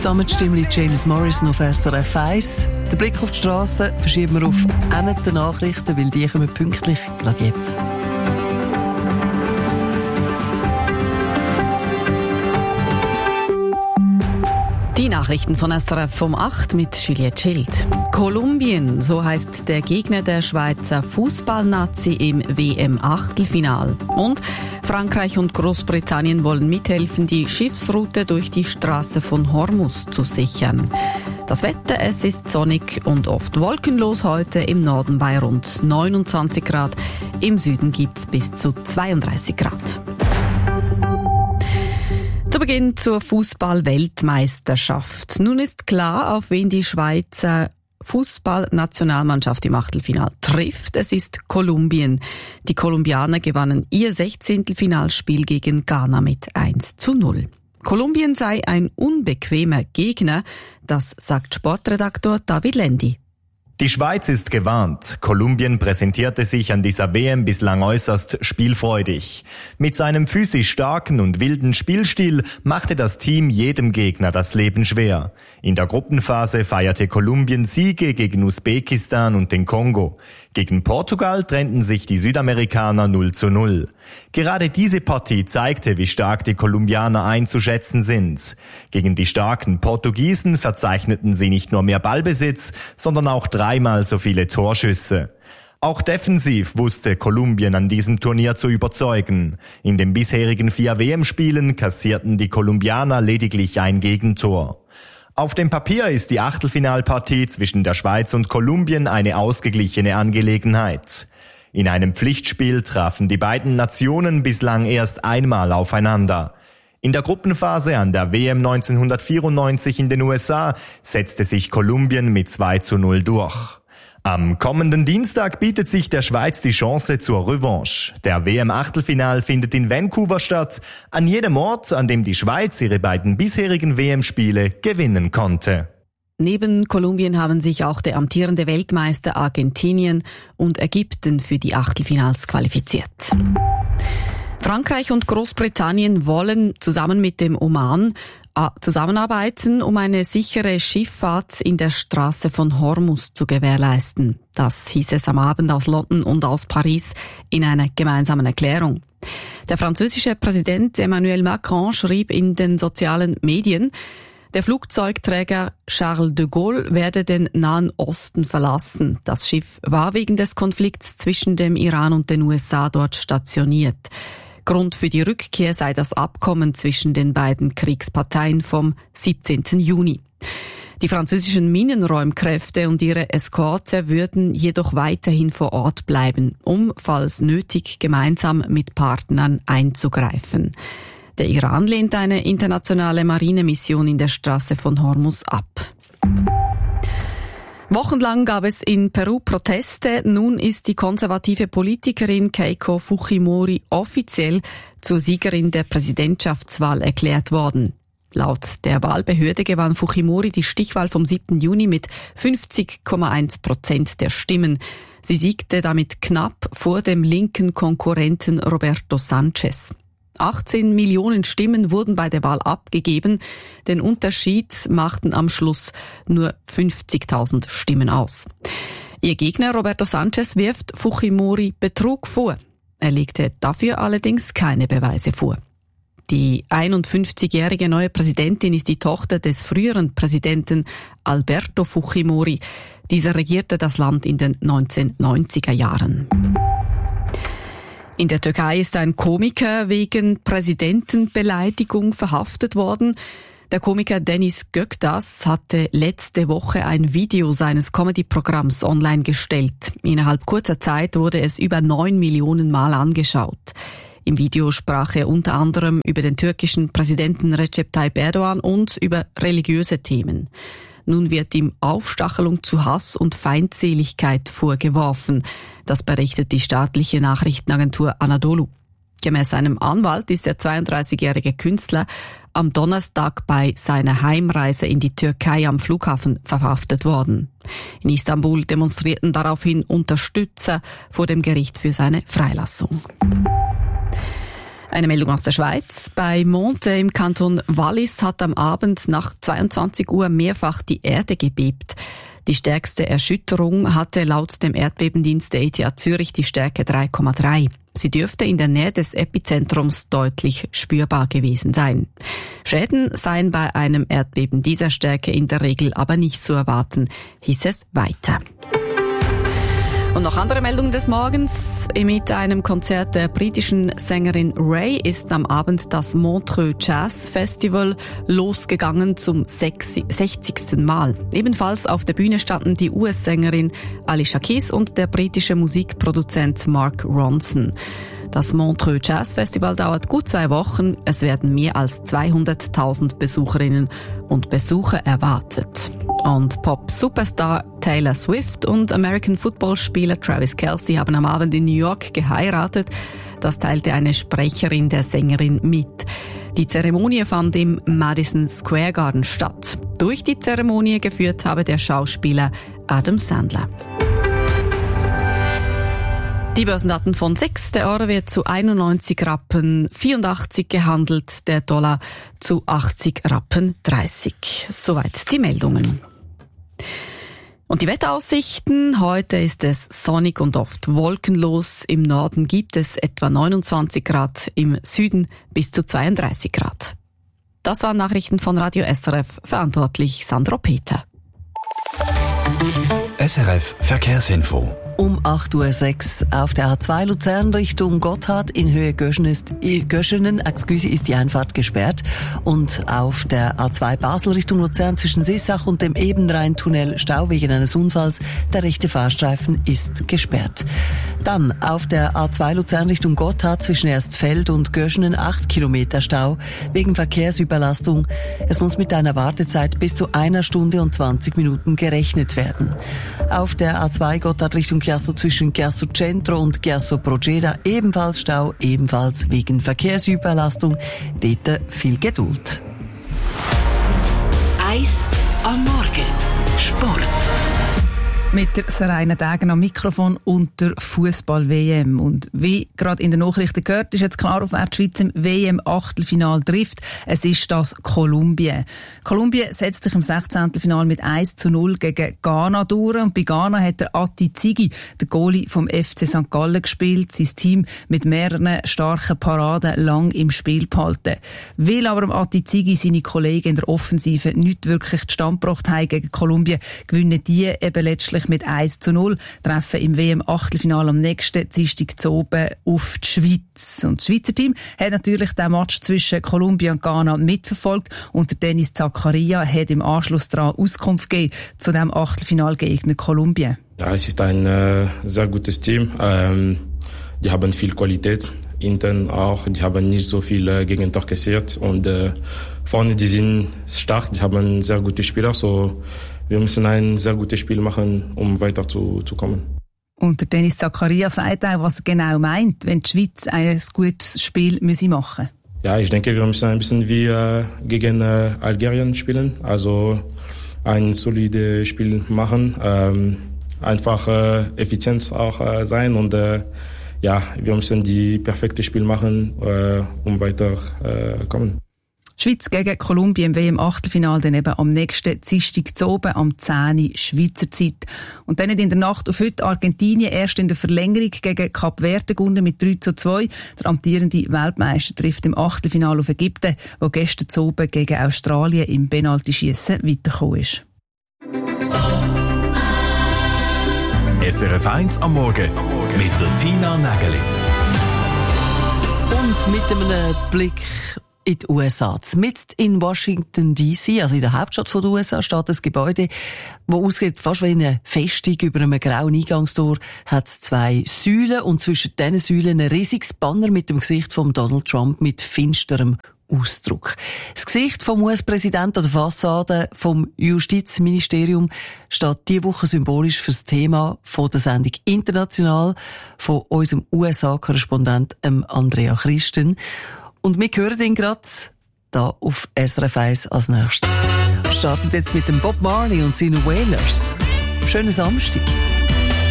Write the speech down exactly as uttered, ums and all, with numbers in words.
Zusammenstimmung James Morrison auf S R F eins. Den Blick auf die Straße verschieben wir auf Ende der Nachrichten, weil die kommen pünktlich gerade jetzt. Die Nachrichten von S R F um acht mit Juliette Schild. Kolumbien, so heißt der Gegner der Schweizer Fußballnazi im W M-Achtelfinal. Und Frankreich und Großbritannien wollen mithelfen, die Schiffsroute durch die Straße von Hormuz zu sichern. Das Wetter, es ist sonnig und oft wolkenlos heute, im Norden bei rund neunundzwanzig Grad. Im Süden gibt es bis zu zweiunddreißig Grad. Zu Beginn zur Fußball-Weltmeisterschaft. Nun ist klar, auf wen die Schweizer Fußballnationalmannschaft im Achtelfinal trifft. Es ist Kolumbien. Die Kolumbianer gewannen ihr Sechzehntelfinalspiel gegen Ghana mit eins zu null. Kolumbien sei ein unbequemer Gegner, das sagt Sportredaktor David Lendi. Die Schweiz ist gewarnt. Kolumbien präsentierte sich an dieser W M bislang äußerst spielfreudig. Mit seinem physisch starken und wilden Spielstil machte das Team jedem Gegner das Leben schwer. In der Gruppenphase feierte Kolumbien Siege gegen Usbekistan und den Kongo. Gegen Portugal trennten sich die Südamerikaner null zu null. Gerade diese Partie zeigte, wie stark die Kolumbianer einzuschätzen sind. Gegen die starken Portugiesen verzeichneten sie nicht nur mehr Ballbesitz, sondern auch dreimal so viele Torschüsse. Auch defensiv wusste Kolumbien an diesem Turnier zu überzeugen. In den bisherigen vier W M-Spielen kassierten die Kolumbianer lediglich ein Gegentor. Auf dem Papier ist die Achtelfinalpartie zwischen der Schweiz und Kolumbien eine ausgeglichene Angelegenheit. In einem Pflichtspiel trafen die beiden Nationen bislang erst einmal aufeinander. In der Gruppenphase an der W M neunzehnhundertvierundneunzig in den U S A setzte sich Kolumbien mit zwei zu null durch. Am kommenden Dienstag bietet sich der Schweiz die Chance zur Revanche. Der W M-Achtelfinal findet in Vancouver statt, an jedem Ort, an dem die Schweiz ihre beiden bisherigen W M-Spiele gewinnen konnte. Neben Kolumbien haben sich auch der amtierende Weltmeister Argentinien und Ägypten für die Achtelfinals qualifiziert. Frankreich und Großbritannien wollen zusammen mit dem Oman zusammenarbeiten, um eine sichere Schifffahrt in der Straße von Hormuz zu gewährleisten. Das hieß es am Abend aus London und aus Paris in einer gemeinsamen Erklärung. Der französische Präsident Emmanuel Macron schrieb in den sozialen Medien, der Flugzeugträger Charles de Gaulle werde den Nahen Osten verlassen. Das Schiff war wegen des Konflikts zwischen dem Iran und den U S A dort stationiert. Grund für die Rückkehr sei das Abkommen zwischen den beiden Kriegsparteien vom siebzehnten Juni. Die französischen Minenräumkräfte und ihre Eskorte würden jedoch weiterhin vor Ort bleiben, um, falls nötig, gemeinsam mit Partnern einzugreifen. Der Iran lehnt eine internationale Marinemission in der Straße von Hormuz ab. Wochenlang gab es in Peru Proteste. Nun ist die konservative Politikerin Keiko Fujimori offiziell zur Siegerin der Präsidentschaftswahl erklärt worden. Laut der Wahlbehörde gewann Fujimori die Stichwahl vom siebten Juni mit fünfzig Komma eins Prozent der Stimmen. Sie siegte damit knapp vor dem linken Konkurrenten Roberto Sanchez. achtzehn Millionen Stimmen wurden bei der Wahl abgegeben. Den Unterschied machten am Schluss nur fünfzigtausend Stimmen aus. Ihr Gegner Roberto Sanchez wirft Fujimori Betrug vor. Er legte dafür allerdings keine Beweise vor. Die einundfünfzigjährige neue Präsidentin ist die Tochter des früheren Präsidenten Alberto Fujimori. Dieser regierte das Land in den neunzehnhundertneunziger Jahren. In der Türkei ist ein Komiker wegen Präsidentenbeleidigung verhaftet worden. Der Komiker Deniz Göktaş hatte letzte Woche ein Video seines Comedy-Programms online gestellt. Innerhalb kurzer Zeit wurde es über neun Millionen Mal angeschaut. Im Video sprach er unter anderem über den türkischen Präsidenten Recep Tayyip Erdogan und über religiöse Themen. Nun wird ihm Aufstachelung zu Hass und Feindseligkeit vorgeworfen. Das berichtet die staatliche Nachrichtenagentur Anadolu. Gemäß seinem Anwalt ist der zweiunddreißigjährige Künstler am Donnerstag bei seiner Heimreise in die Türkei am Flughafen verhaftet worden. In Istanbul demonstrierten daraufhin Unterstützer vor dem Gericht für seine Freilassung. Eine Meldung aus der Schweiz. Bei Monte im Kanton Wallis hat am Abend nach zweiundzwanzig Uhr mehrfach die Erde gebebt. Die stärkste Erschütterung hatte laut dem Erdbebendienst der E T H Zürich die Stärke drei Komma drei. Sie dürfte in der Nähe des Epizentrums deutlich spürbar gewesen sein. Schäden seien bei einem Erdbeben dieser Stärke in der Regel aber nicht zu erwarten, hieß es weiter. Und noch andere Meldungen des Morgens. Mit einem Konzert der britischen Sängerin Ray ist am Abend das Montreux Jazz Festival losgegangen zum sechzigsten Mal. Ebenfalls auf der Bühne standen die U S-Sängerin Alicia Keys und der britische Musikproduzent Mark Ronson. Das Montreux Jazz Festival dauert gut zwei Wochen. Es werden mehr als zweihunderttausend Besucherinnen und Besucher erwartet. Und Pop-Superstar Taylor Swift und American-Football-Spieler Travis Kelce haben am Abend in New York geheiratet. Das teilte eine Sprecherin der Sängerin mit. Die Zeremonie fand im Madison Square Garden statt. Durch die Zeremonie geführt habe der Schauspieler Adam Sandler. Die Börsendaten von sechs. Der Euro wird zu einundneunzig Rappen vierundachtzig gehandelt, der Dollar zu achtzig Rappen dreißig. Soweit die Meldungen. Und die Wetteraussichten. Heute ist es sonnig und oft wolkenlos. Im Norden gibt es etwa neunundzwanzig Grad, im Süden bis zu zweiunddreißig Grad. Das waren Nachrichten von Radio S R F, verantwortlich Sandro Peter. S R F Verkehrsinfo. Um acht Uhr sechs auf der A zwei Luzern Richtung Gotthard in Höhe Göschen ist, Göschenen, excuse, ist die Einfahrt gesperrt. Und auf der A zwei Basel Richtung Luzern zwischen Sissach und dem Ebenrheintunnel Stau wegen eines Unfalls. Der rechte Fahrstreifen ist gesperrt. Dann auf der A zwei Luzern Richtung Gotthard zwischen Erstfeld und Göschenen acht Kilometer Stau wegen Verkehrsüberlastung. Es muss mit einer Wartezeit bis zu einer Stunde und zwanzig Minuten gerechnet werden. Auf der A zwei Gotthard Richtung Chiasso zwischen Chiasso Centro und Chiasso Proceda ebenfalls Stau, ebenfalls wegen Verkehrsüberlastung. Dort viel Geduld. Eis am Morgen. Sport. Mit der Seraina Degen am Mikrofon und der Fußball-W M. Und wie gerade in den Nachrichten gehört, ist jetzt klar, auf wer die Schweiz im W M-Achtelfinal trifft. Es ist das Kolumbien. Kolumbien setzt sich im Sechzehntelfinal mit eins zu null gegen Ghana durch. Und bei Ghana hat der Ati Zigi, der Goalie vom F C Sankt Gallen, gespielt. Sein Team mit mehreren starken Paraden lang im Spiel behalten. Weil aber Ati Zigi seine Kollegen in der Offensive nicht wirklich zustande gebracht haben gegen Kolumbien, gewinnen die eben letztlich mit eins zu null, treffen im W M-Achtelfinale am nächsten Dienstag zu oben auf die Schweiz. Und das Schweizer Team hat natürlich den Match zwischen Kolumbien und Ghana mitverfolgt und der Dennis Zakaria hat im Anschluss daran Auskunft gegeben zu dem Achtelfinalgegner Kolumbien. Ja, es ist ein äh, sehr gutes Team. Ähm, die haben viel Qualität, intern auch. Die haben nicht so viel äh, Gegentor kassiert und äh, vorne die sind stark, die haben sehr gute Spieler, so wir müssen ein sehr gutes Spiel machen, um weiter zu, zu kommen. Und der Dennis Zakaria sagt auch, was er genau meint, wenn die Schweiz ein gutes Spiel müsse machen. Ja, ich denke, wir müssen ein bisschen wie äh, gegen äh, Algerien spielen. Also ein solides Spiel machen, ähm, einfach äh, Effizienz auch äh, sein und äh, ja, wir müssen die perfekte Spiel machen, äh, um weiter äh, kommen. Schweiz gegen Kolumbien im W M-Achtelfinale dann eben am nächsten Dienstag zu oben am zehn Uhr Schweizer Zeit. Und dann in der Nacht auf heute Argentinien erst in der Verlängerung gegen Kap Verde gewonnen mit drei zu zwei. Der amtierende Weltmeister trifft im Achtelfinale auf Ägypten, wo gestern zu oben gegen Australien im Penaltyschiessen weitergekommen ist. S R F eins am Morgen mit der Tina Nägeli. Und mit einem Blick in die U S A. Mitten in Washington D C, also in der Hauptstadt der U S A, steht ein Gebäude, das aussieht fast wie eine Festung über einem grauen Eingangstor, hat zwei Säulen und zwischen diesen Säulen ein riesiges Banner mit dem Gesicht von Donald Trump mit finsterem Ausdruck. Das Gesicht vom U S-Präsidenten an der Fassade vom Justizministerium steht diese Woche symbolisch für das Thema von der Sendung International von unserem U S A-Korrespondent Andrea Christen. Und wir hören ihn gerade da auf S R F eins als nächstes. Wir starten jetzt mit dem Bob Marley und seinen Wailers. Schönen Samstag.